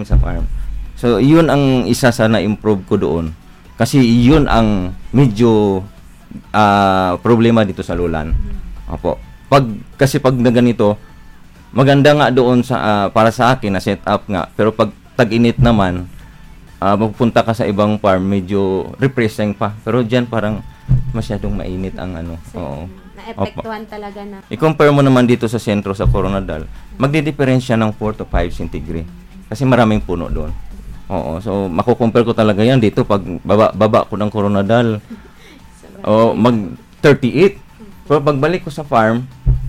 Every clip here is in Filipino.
namin sa farm. So, yun ang isa sa na-improve ko doon. Kasi yun ang medyo problema dito sa Lulan. Opo. Kasi pag na ganito, maganda nga doon sa para sa akin na setup nga. Pero pag tag-init naman, magpunta ka sa ibang farm, medyo refreshing pa. Pero diyan parang masyadong mainit ang ano. Oo. Naepektuhan talaga na. I-compare mo naman dito sa sentro sa Coronadal, magdidiferensya ng 4 to 5 centigrade. Kasi maraming puno doon. Oo, so makukumpare ko talaga yan dito pag baba ko ng Coronadal. Mag 38. Pero pagbalik ko sa farm,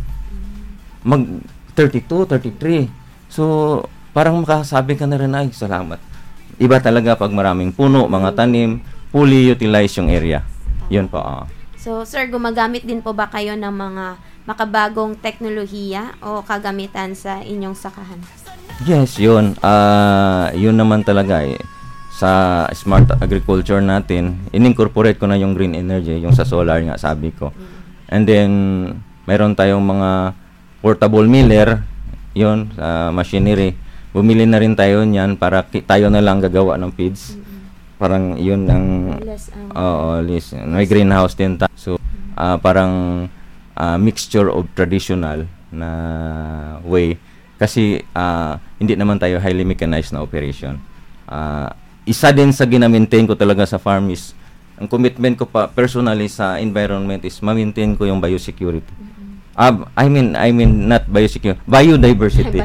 mag 32, 33. So parang makasabi ka na rin, ay salamat. Iba talaga pag maraming puno, mga tanim, fully utilize yung area. Yun po. So sir, gumagamit din po ba kayo ng mga makabagong teknolohiya o kagamitan sa inyong sakahan? Yes, yun. Yun naman talaga sa smart agriculture natin, in-incorporate ko na yung green energy, yung sa solar nga sabi ko. And then, mayroon tayong mga portable miller, yun, sa machinery. Bumili na rin tayo niyan para tayo na lang gagawa ng feeds. Parang yun ang less. May greenhouse din tayo. So, parang mixture of traditional na way. Kasi hindi naman tayo highly mechanized na operation. Isa din sa gina-maintain ko talaga sa farm is, ang commitment ko pa personally sa environment is ma-maintain ko yung biosecurity. I mean not biosecurity, biodiversity.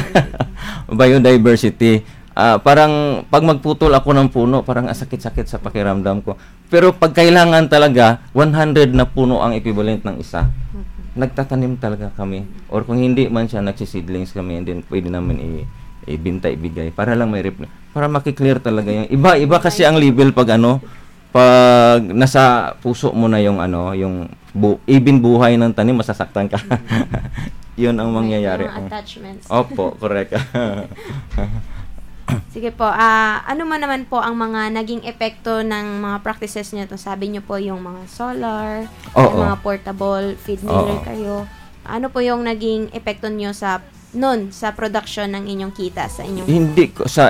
Biodiversity. Parang pag magputol ako ng puno, parang sakit-sakit sa pakiramdam ko. Pero pag kailangan talaga 100 na puno ang equivalent ng isa, nagtatanim talaga kami. Or kung hindi man siya, nagsiseedlings kami, and then pwede namin ibinta, ibigay. Para lang may para makiklear talaga yung iba kasi ang level pag pag nasa puso mo na yung yung even buhay ng tanim, masasaktan ka. Yun ang mangyayari. Mga attachments. Opo, correct. Sige po, ano man naman po ang mga naging epekto ng mga practices niyo to? Sabi niyo po yung mga solar, yung mga portable feed miller kayo. Ano po yung naging epekto niyo sa production ng inyong kita sa inyong? Hindi ko sa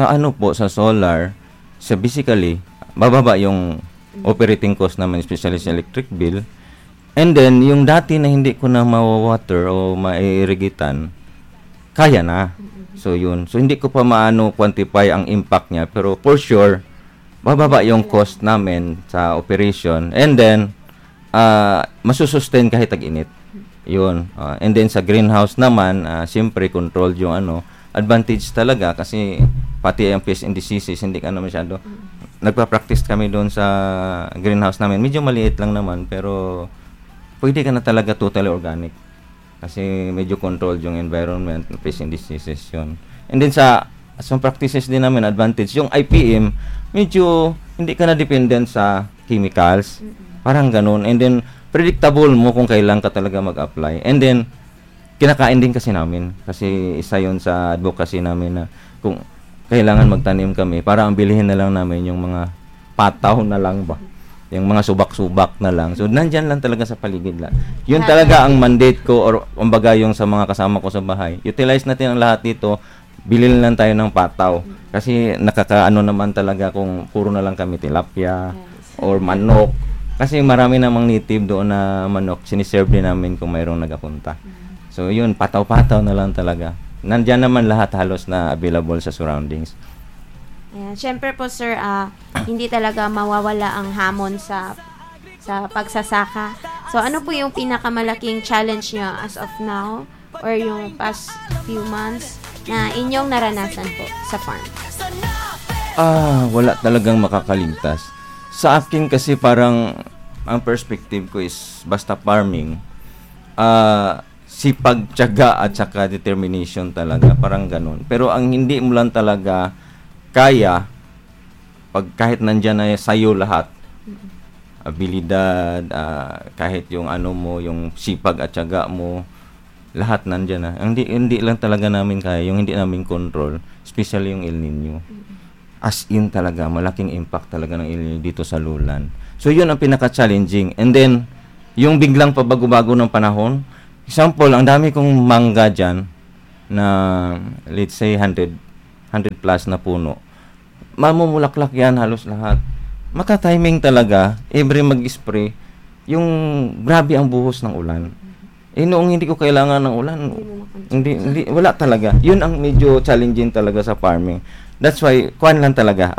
solar, basically bababa yung operating cost naman, especially sa electric bill. And then yung dati na hindi ko na ma-water o ma-irrigitan, kaya na. So yun. So hindi ko pa quantify ang impact niya, pero for sure bababa yung cost namin sa operation, and then masusustain kahit tag-init. Yun. And then sa greenhouse naman, siyempre controlled yung advantage talaga kasi pati ang pest and diseases hindi ka na masyado. Nagpa-practice kami doon sa greenhouse namin. Medyo maliit lang naman, pero pwede ka na talaga totally organic. Kasi medyo controlled yung environment, pest and diseases yun. And then sa practices din namin, advantage, yung IPM, medyo hindi ka na dependent sa chemicals. Parang ganun. And then, predictable mo kung kailan ka talaga mag-apply. And then, kinakain din kasi namin. Kasi isa yun sa advocacy namin na kung kailangan magtanim kami, para ang bilihin na lang namin yung mga pataw na lang ba. Yung mga subak-subak na lang. So, nandyan lang talaga sa paligid lang. Yun talaga ang mandate ko, or kumbaga yung sa mga kasama ko sa bahay. Utilize natin ang lahat dito. Bilhin lang tayo ng pataw. Kasi nakakaano naman talaga kung puro na lang kami tilapia or manok. Kasi marami namang native doon na manok. Siniserve din namin kung mayroong nagapunta. So, yun, pataw-pataw na lang talaga. Nandyan naman lahat halos na available sa surroundings. Ayan. Siyempre po sir, hindi talaga mawawala ang hamon sa pagsasaka. So ano po yung pinakamalaking challenge nyo as of now or yung past few months na inyong naranasan po sa farm? Wala talagang makakaligtas. Sa akin kasi parang ang perspective ko is basta farming, sipag, tiyaga at saka determination talaga, parang ganun. Pero ang hindi mo lang talaga kaya, pag kahit nandyan na sa'yo lahat, abilidad, kahit yung yung sipag at tiyaga mo, lahat nandyan na. Hindi lang talaga namin kaya, yung hindi namin control, especially yung El Nino. As in talaga, malaking impact talaga ng El Nino dito sa Lulan. So yun ang pinaka-challenging. And then, yung biglang pabago-bago ng panahon, example, ang dami kong mangga dyan, na let's say 100 100 plus na puno. Mamumulaklak yan halos lahat. Maka-timing talaga, every mag-spray, yung grabe ang buhos ng ulan. Noong hindi ko kailangan ng ulan, hindi, wala talaga. Yun ang medyo challenging talaga sa farming. That's why, kuhan lang talaga,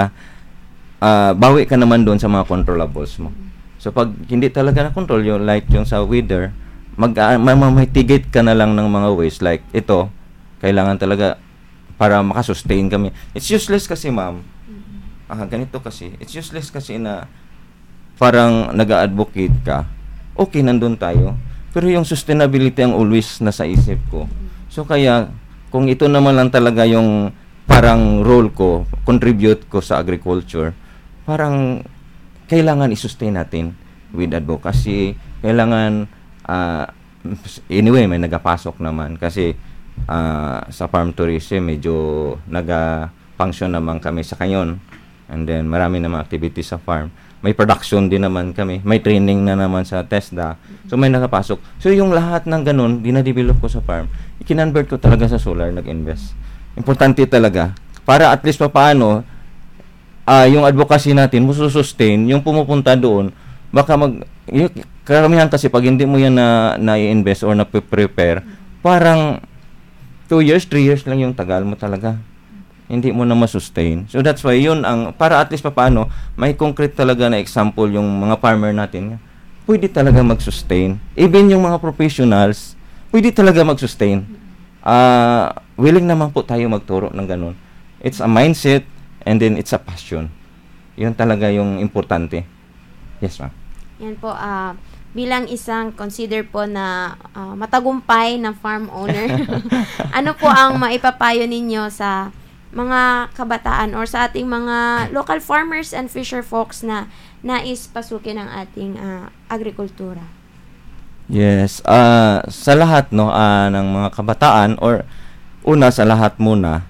bawi ka naman doon sa mga controllables mo. So, pag hindi talaga na-control yung like yung sa weather, mamitigate ka na lang ng mga ways. Like, ito, kailangan talaga para makasustain kami. It's useless kasi, ma'am. Ganito kasi. It's useless kasi na parang nag-a-advocate ka. Okay, nandun tayo. Pero yung sustainability ang always nasa isip ko. So, kaya, kung ito naman lang talaga yung parang role ko, contribute ko sa agriculture, parang kailangan i-sustain natin with advocacy. Kailangan, anyway, may nagapasok naman. Kasi, sa farm tourism, medyo naga-function naman kami sa kanyon. And then, marami namang activities sa farm. May production din naman kami. May training na naman sa TESDA. So, may nakapasok. So, yung lahat ng ganun, dinadevelop ko sa farm. I-convert ko talaga sa solar, nag-invest. Importante talaga. Para at least paano, yung advocacy natin, mususustain, yung pumupunta doon, baka karamihan kasi pag hindi mo yan na-invest or na-prepare, parang 2 years, 3 years lang yung tagal mo talaga. Hindi mo na masustain. So that's why yun para at least paano, may concrete talaga na example yung mga farmer natin. Pwede talaga mag-sustain. Even yung mga professionals, pwede talaga mag-sustain. Willing naman po tayo magturo ng ganun. It's a mindset and then it's a passion. Yun talaga yung importante. Yes, ma'am. Yan po, bilang isang consider po na matagumpay na farm owner, ano po ang maipapayo ninyo sa mga kabataan or sa ating mga local farmers and fisher folks na nais pasukin ang ating agrikultura? Yes, sa lahat ng mga kabataan or una sa lahat muna,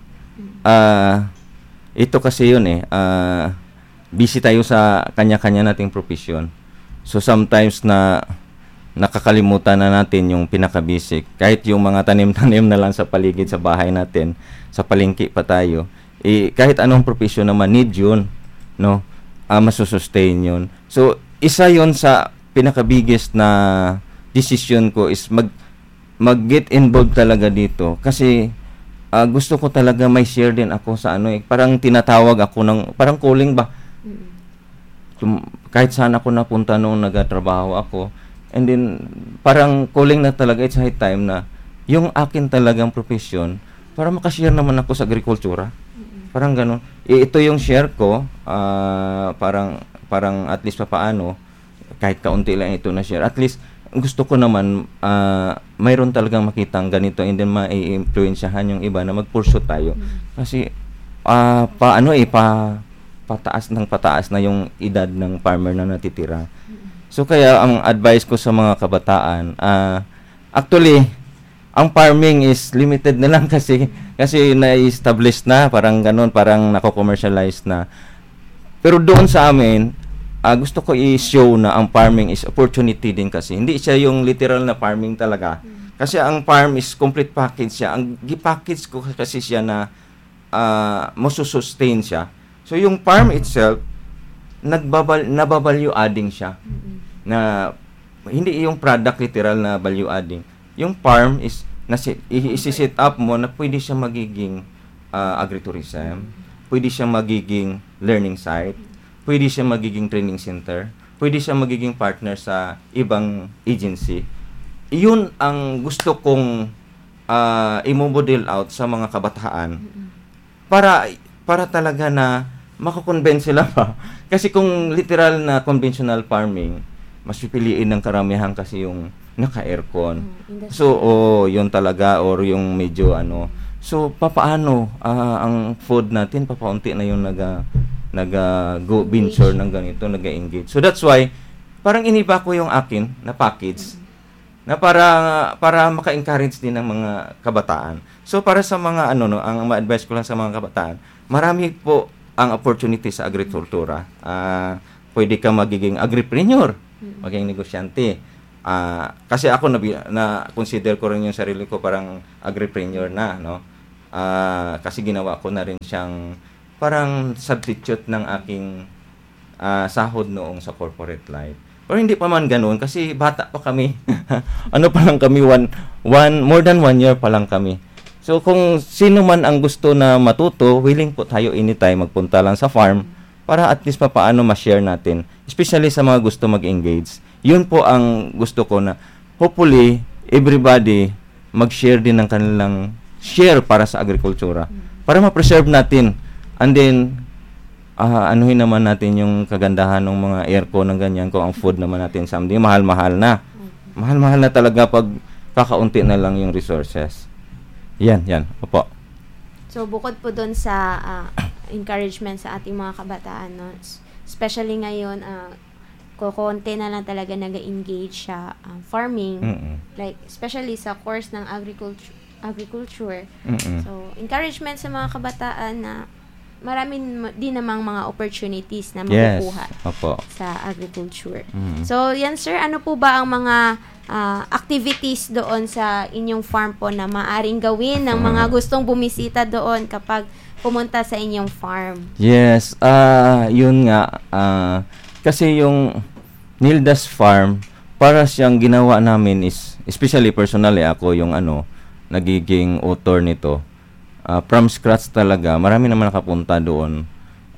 ito kasi yun busy tayo sa kanya-kanya nating profession. So sometimes nakakalimutan na natin yung pinaka-basic. Kahit yung mga tanim-tanim na lang sa paligid sa bahay natin, sa palengke pa tayo, kahit anong profession naman, need yun, no? Masusustain yun. So, isa yun sa pinaka-biggest na decision ko is mag-get involved talaga dito. Kasi, gusto ko talaga may share din ako sa parang tinatawag ako ng, parang calling ba? Kahit saan ako napunta nung nagatrabaho ako, and then, parang calling na talaga, it's high time na yung akin talagang profession, para makashare naman ako sa agrikultura. Parang ganun. Ito yung share ko, parang at least paano, kahit kaunti lang ito na share. At least, gusto ko naman, mayroon talagang makitang ganito, and then mai-influensyahan yung iba na mag-pursue tayo. Kasi, pataas na yung edad ng farmer na natitira. So kaya ang advice ko sa mga kabataan, actually ang farming is limited na lang kasi na-establish na, parang ganun, parang nako-commercialize na. Pero doon sa amin, gusto ko i-show na ang farming is opportunity din kasi. Hindi siya yung literal na farming talaga. Kasi ang farm is complete package siya. Ang gi-package ko kasi siya na masusustain siya. So yung farm itself, nababalue adding siya. Na hindi yung product literal na value adding. Yung farm is isi-set up mo na pwede siya magiging agritourism, pwede siya magiging learning site, pwede siya magiging training center, pwede siya magiging partner sa ibang agency. Iyon ang gusto kong i-model out sa mga kabataan para talaga na makakonvince sila pa. Kasi kung literal na conventional farming, mas pipiliin ng karamihan kasi yung naka-aircon. So, yun talaga, or yung medyo So, papaano ang food natin, papaunti na yung go venture ng ganito, naga-engage. So, that's why, parang iniba ko yung akin na package na para maka-encourage din ng mga kabataan. So, para sa mga ang ma-advise ko lang sa mga kabataan, marami po ang opportunity sa agrikultura. Pwede ka magiging agripreneur, maging negosyante. Kasi ako na consider ko rin yung sarili ko parang agripreneur na, no? Kasi ginawa ko na rin siyang parang substitute ng aking sahod noong sa corporate life. Pero hindi pa man ganoon kasi bata pa kami. Ano pa lang kami, more than 1 year pa lang kami. So kung sino man ang gusto na matuto, willing po tayo anytime magpunta lang sa farm para at least pa paano ma-share natin. Especially sa mga gusto mag-engage. Yun po ang gusto ko na hopefully everybody mag-share din ng kanilang share para sa agrikultura. Para ma-preserve natin. And then anuhin naman natin yung kagandahan ng mga aircon ng ganyan kung ang food naman natin someday mahal-mahal na. Mahal-mahal na talaga pag kakaunti na lang yung resources. Yan. Opo. So, bukod po doon sa encouragement sa ating mga kabataan, no? Especially ngayon, kukonti na lang talaga nag-engage sa farming. Like, especially sa course ng agriculture. So, encouragement sa mga kabataan na marami din namang mga opportunities na makukuha sa agriculture. So, yan sir, ano po ba ang mga activities doon sa inyong farm po na maaring gawin ng mga gustong bumisita doon kapag pumunta sa inyong farm? Yes, yun nga. Kasi yung Nilda's Farm, para siyang ginawa namin is, especially personally ako yung nagiging author nito. From scratch talaga. Marami naman nakapunta doon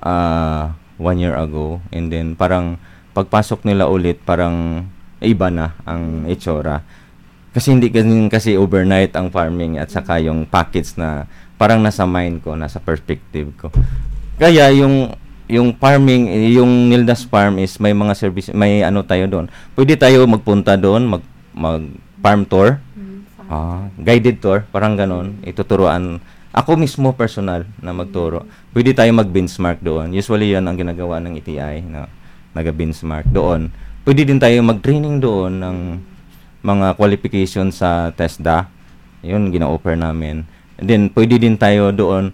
1 year ago. And then, parang pagpasok nila ulit, parang iba na ang itsura. Kasi hindi kasi overnight ang farming at saka yung package na parang nasa mind ko, nasa perspective ko. Kaya yung farming, yung Nilda's Farm is may mga service, may tayo doon. Pwede tayo magpunta doon, mag farm tour. Guided tour, parang ganon. Ituturuan ako mismo personal na magturo. Pwede tayo mag-benchmark doon. Usually yan ang ginagawa ng ETI na nag-benchmark doon. Pwede din tayo mag-training doon ng mga qualification sa TESDA. Yun, gina-offer namin. And then, pwede din tayo doon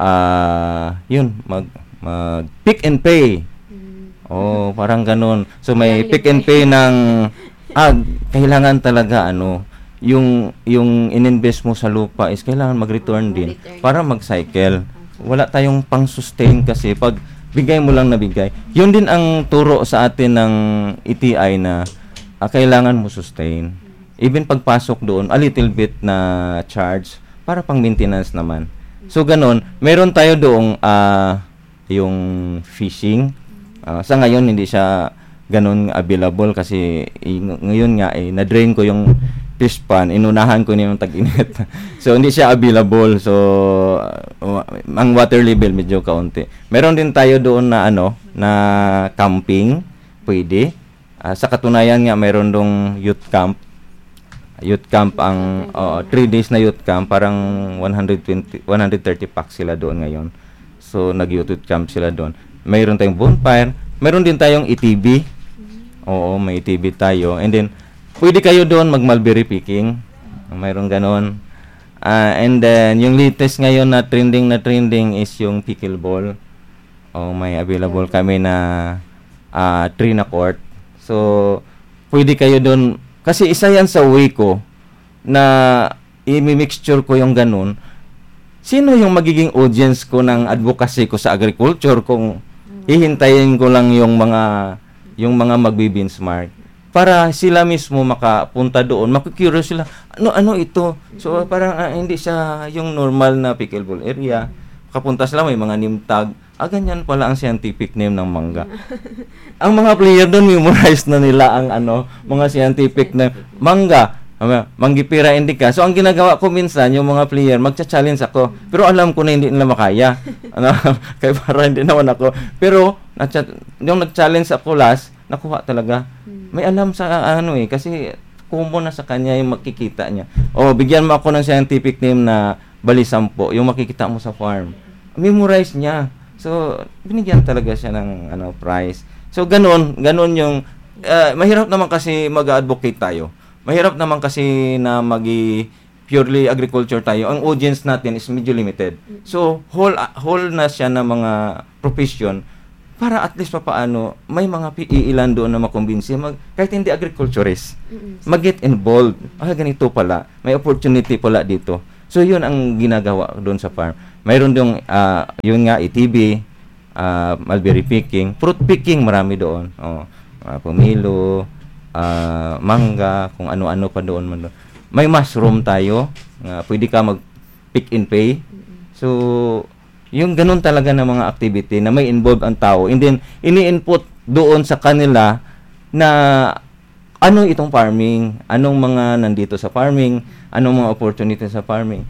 mag-pick and pay. Parang ganun. So, may pick and pay ng kailangan talaga yung ininvest mo sa lupa is kailangan mag-return din para mag-cycle. Wala tayong pang-sustain kasi pag bigay mo lang na bigay. Yun din ang turo sa atin ng ETI na kailangan mo sustain. Even pagpasok doon, a little bit na charge para pang maintenance naman. So, ganun. Meron tayo doong yung fishing. Sa ngayon, hindi siya ganun available kasi ngayon nga na-drain ko yung fish pan, inunahan ko niya yung tag-init. So, hindi siya available. So, ang water level medyo kaunti. Meron din tayo doon na na camping. Pwede. Sa katunayan nga, meron dong youth camp. Youth camp ang 3 days na youth camp. Parang 130 packs sila doon ngayon. So, nag-youth camp sila doon. Mayroon tayong bonfire. Meron din tayong ETB. Oo, may ETB tayo. And then, pwede kayo doon mag-mulberry picking. Mayroon ganon. And then, yung latest ngayon na trending is yung pickleball. May available kami na 3 na court. So, pwede kayo doon. Kasi isa yan sa way ko na i-mixture ko yung ganon. Sino yung magiging audience ko ng advocacy ko sa agriculture kung hihintayin ko lang yung mga magbi-benchmark? Para sila mismo makapunta doon, makikurious sila, ano ito? So, parang hindi siya yung normal na pickleball area. Kapunta sila, may mga name tag. Ganyan pala ang scientific name ng mangga. Ang mga player doon, memorize na nila ang mga scientific name. Mangga, Manggipira indica. So, ang ginagawa ko minsan, yung mga player, magcha-challenge ako. Pero alam ko na hindi nila makaya. Kaya para hindi naman ako. Pero, yung nag-challenge ako last, nakuha talaga. May alam sa kasi common na sa kanya yung makikita niya. Bigyan mo ako ng scientific name na balisampo, yung makikita mo sa farm. Memorize niya. So, binigyan talaga siya ng prize. So, ganun yung mahirap naman kasi mag-advocate tayo. Mahirap naman kasi na purely agriculture tayo. Ang audience natin is medyo limited. So, whole na siya ng mga profession para at least papaano may mga iilan doon na makumbinsi kahit hindi agriculturist mag-get involved. Ganito pala, may opportunity pala dito. So yun ang ginagawa doon sa farm. Mayroon yung yun nga ATV, mulberry picking, fruit picking marami doon. Pomelo, mangga, kung ano-ano pa doon man doon. May mushroom tayo, pwede ka mag pick and pay. So yung ganun talaga na mga activity na may involve ang tao, and then ini-input doon sa kanila na ano itong farming, anong mga nandito sa farming, anong mga opportunity sa farming.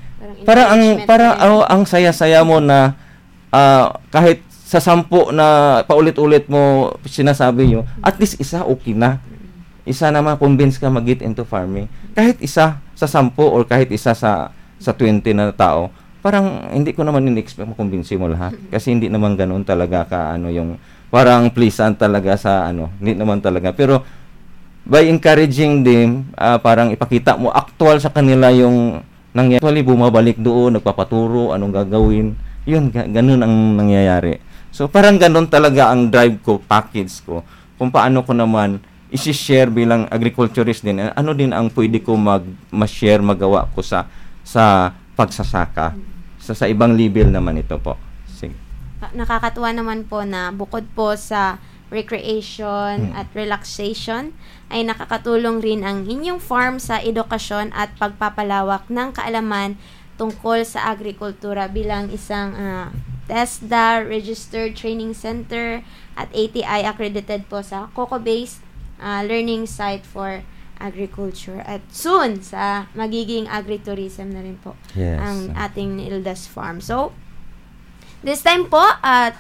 Ang saya-saya mo na kahit sa 10 na paulit-ulit mo sinasabi nyo, at least isa okay na. Isa na ma-convince ka mag-get into farming. Kahit isa sa 10 or kahit isa sa 20 na tao, parang hindi ko naman in-expect makumbinsi mo lahat. Kasi hindi naman ganoon talaga ka yung parang pleasant talaga sa hindi naman talaga. Pero by encouraging them, parang ipakita mo actual sa kanila yung nangyayari, bumabalik doon, nagpapaturo, anong gagawin. Yun, ganun ang nangyayari. So parang ganun talaga ang drive ko, package ko. Kung paano ko naman isi-share bilang agriculturist din. Ano din ang pwede ko ma-share, magawa ko sa pagsasaka. Sa ibang level naman ito po. Sige. Nakakatuwa naman po na bukod po sa recreation at relaxation, ay nakakatulong rin ang inyong farm sa edukasyon at pagpapalawak ng kaalaman tungkol sa agrikultura bilang isang TESDA Registered Training Center at ATI accredited po sa Coco-based learning site for agriculture, at soon sa magiging agritourism na rin po ang ating Nildas Farm. So this time po at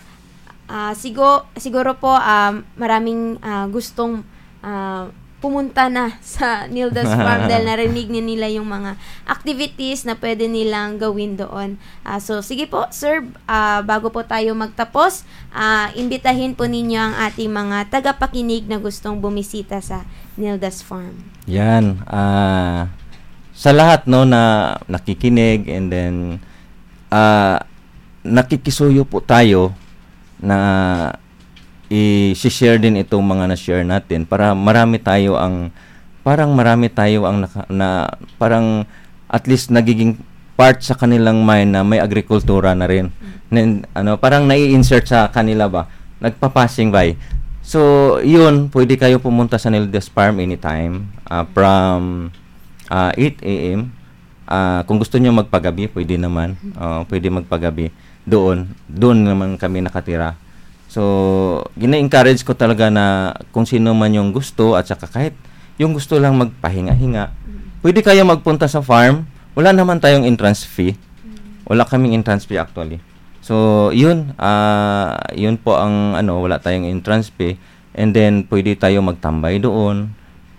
siguro po maraming gustong pumunta na sa Nildas Farm dahil narinig nila yung mga activities na pwede nilang gawin doon. So sige po sir, bago po tayo magtapos, imbitahin po ninyo ang ating mga tagapakinig na gustong bumisita sa Nildas Farm. Yan. Sa lahat na nakikinig, and then nakikisuyo po tayo na i-share din itong mga na-share natin para marami tayo ang parang at least nagiging part sa kanilang mind na may agrikultura na rin. Parang nai-insert sa kanila ba, nagpa-passing by. So, yun, pwede kayo pumunta sa Nildas Farm anytime from 8 a.m. Kung gusto nyo magpagabi, pwede naman. Pwede magpagabi. Doon naman kami nakatira. So, gina-encourage ko talaga na kung sino man yung gusto at saka kahit yung gusto lang magpahinga-hinga, pwede kayo magpunta sa farm. Wala naman tayong entrance fee. Wala kaming entrance fee actually. So, yun po ang wala tayong entrance fee. And then, pwede tayo magtambay doon.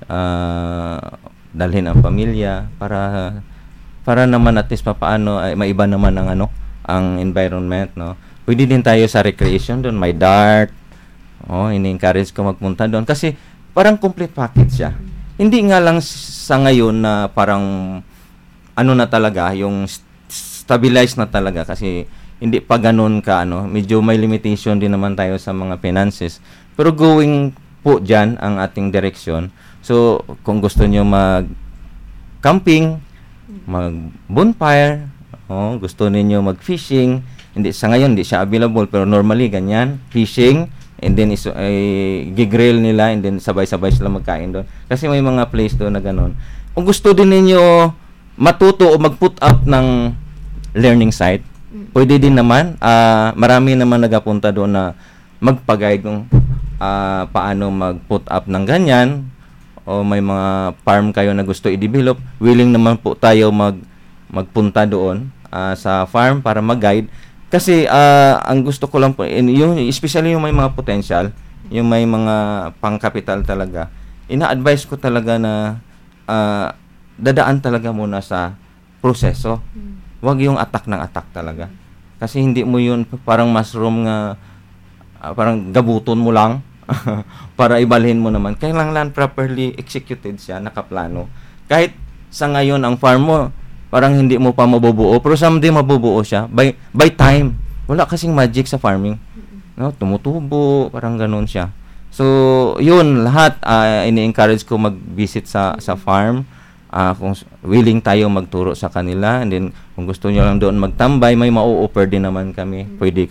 Dalhin ang pamilya para naman at least papaano ay maiba naman ang environment, no. Pwede din tayo sa recreation doon, may dart. Ini-encourage ko magpunta doon kasi parang complete package siya. Hindi nga lang sa ngayon na parang na talaga, yung stabilized na talaga kasi hindi pa ganoon ka medyo may limitation din naman tayo sa mga finances. Pero going po diyan ang ating direction. So, kung gusto niyo mag-camping, mag-bonfire, gusto niyo mag-fishing, sa ngayon hindi siya available pero normally ganyan, fishing, and then gigrill nila, and then sabay-sabay sila magkain doon. Kasi may mga place doon na ganoon. Kung gusto din ninyo matuto o mag-put up ng learning site, pwede din naman. Marami naman nagapunta doon na magpa-guide kung paano mag-put up ng ganyan, o may mga farm kayo na gusto i-develop, willing naman po tayo magpunta doon sa farm para mag-guide. Kasi ang gusto ko lang po, yung especially yung may mga potential, yung may mga pang-capital talaga, ina-advise ko talaga na dadaan talaga muna sa proseso. Wag yung attack ng attack talaga. Kasi hindi mo yun parang mushroom nga, parang gabuton mo lang para ibalhin mo naman. Kailangan properly executed siya, nakaplano. Kahit sa ngayon ang farm mo, parang hindi mo pa mabubuo, pero someday mabubuo siya by time. Wala kasing magic sa farming. Tumutubo, parang ganoon siya. So, yun lahat ini-encourage ko mag-visit sa farm. Kung willing tayo magturo sa kanila, and then Kung gusto nyo lang doon magtambay, may mau-offer din naman kami. Pwede